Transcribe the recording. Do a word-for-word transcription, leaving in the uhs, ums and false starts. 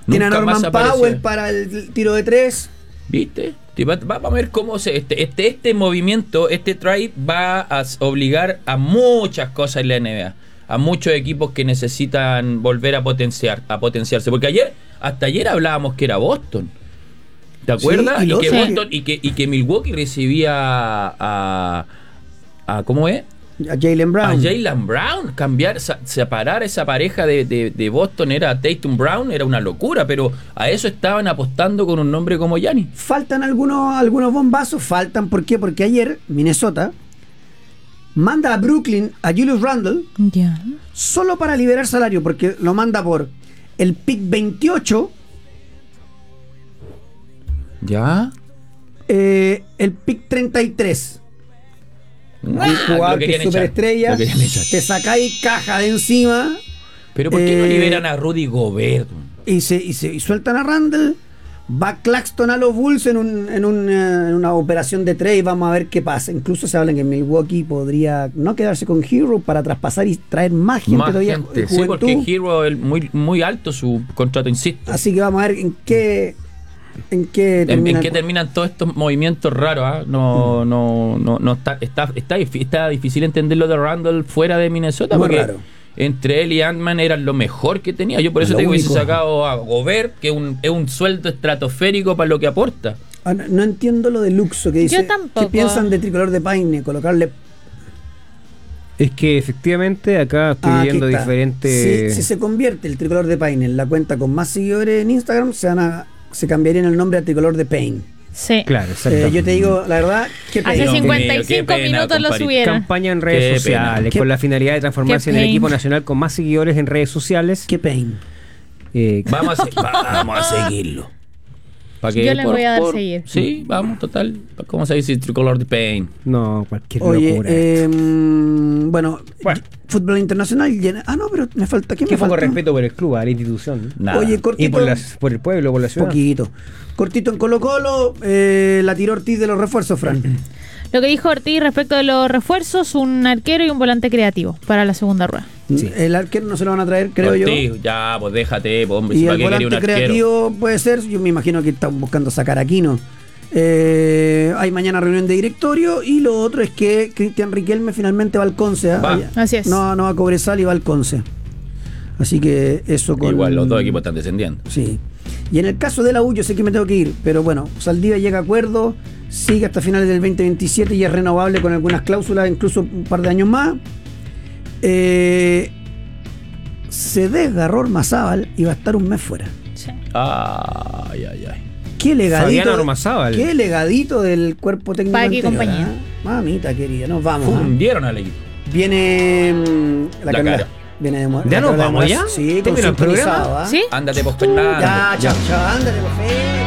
Tiene a Nunca más Norman apareció. Powell para el tiro de tres. ¿Viste? Vamos a ver cómo se este, este, este movimiento, este trade va a obligar a muchas cosas en la N B A, a muchos equipos que necesitan volver a potenciar, a potenciarse, porque ayer, hasta ayer hablábamos que era Boston, ¿te acuerdas? Sí, y y, que sí. Boston, y que y que Milwaukee recibía a, a ¿cómo es? A Jaylen Brown. A Jaylen Brown, cambiar, sa- separar esa pareja de, de, de Boston era Tatum Brown, era una locura, pero a eso estaban apostando con un nombre como Giannis. Faltan algunos, algunos bombazos, faltan, ¿por qué? Porque ayer Minnesota manda a Brooklyn a Julius Randle Ya. solo para liberar salario, porque lo manda por el pick veintiocho, ¿Ya? eh, el pick treinta y tres. Un Ah, jugador lo que querían es echar, superestrella, lo querían echar. te sacáis caja de encima Pero ¿por qué no Eh, liberan a Rudy Gobert? y se, y se y sueltan a Randle. Va Claxton a los Bulls en, un, en, un, eh, en una operación de trade. Vamos a ver qué pasa. Incluso se habla que Milwaukee podría no quedarse con Hero para traspasar y traer más gente Más todavía. gente, ju- sí, porque juventud. Hero es muy, muy alto su contrato, insisto. Así que vamos a ver en qué en qué ¿En, termina en el qué cu- terminan todos estos movimientos raros? ¿Ah? No, Mm. no, no, no está, está, está, difí- está difícil entender lo de Randall fuera de Minnesota, Muy porque raro. entre él y Ant-Man eran lo mejor que tenía. Yo por eso Lo te digo, hubiese único. sacado a Gobert, que es un, es un sueldo estratosférico para lo que aporta. Ah, no, no entiendo lo de Luxo que dice. Yo tampoco. ¿Qué piensan de Tricolor de Paine? Colocarle. Es que efectivamente acá estoy Ah, aquí viendo está. diferentes. Si, si se convierte el Tricolor de Paine en la cuenta con más seguidores en Instagram, se van a se cambiaría en el nombre a Tricolor de Paine. Sí. Claro, Eh, exacto. yo te digo, la verdad, qué Hace pena. Dios mío, cincuenta y qué cinco pena, minutos lo compadre. subieron. Campaña en redes Qué pena. sociales Qué- con la finalidad de transformarse en el Qué equipo pain. nacional con más seguidores en redes sociales. Qué pain. Eh, Vamos a, se- vamos a seguirlo. ¿Pa' qué? Yo le voy a dar seguir. Sí, vamos, total. ¿Cómo se dice? Tricolor de Pain. no, cualquier Oye, locura. eh, mm, bueno, Bueno. fútbol internacional llena. Ah, no, pero me falta. ¿Qué ¿Qué me fue con falta? respeto por el club, a la institución? Nada. Oye, Y cortito. por, las, por el pueblo, por la ciudad. Poquito. Cortito en Colo Colo, eh, la tiró Ortiz de los refuerzos, Fran. Lo que dijo Ortiz respecto de los refuerzos, un arquero y un volante creativo para la segunda rueda. Sí. El arquero no se lo van a traer, creo yo. Ortiz, ya, pues déjate, pues, hombre. Y si ¿para el qué quería un volante arquero? creativo puede ser, yo me imagino que están buscando sacar a Aquino. Eh, hay mañana reunión de directorio y lo otro es que Cristian Riquelme finalmente va al Conce. ¿ah? Va. Así es. No, no va a Cobresal y va al Conce. Así que eso con... Igual, los dos equipos están descendiendo. Sí. Y en el caso de la U, yo sé que me tengo que ir, pero bueno, Saldivia llega a acuerdo, sigue hasta finales del veinte veintisiete y es renovable con algunas cláusulas, incluso un par de años más. Eh, se desgarró Ormazábal y va a estar un mes fuera. Sí. Ay, ay, ay. Qué legadito. Fabián Ormazábal. Qué legadito del cuerpo técnico. Paqui y anterior, compañía. ¿ah? Mamita querida, nos vamos. ¿ah? Fundieron al equipo. Viene mm, la, La Carola. cara. Viene de muerte. ¿Ya nos vamos ya? Sí, con ¿Terminó el sintonizado, programa? ¿ah? ¿Sí? Ándate, pues, Fernando. Ya, chao, chao, ándale, por favor.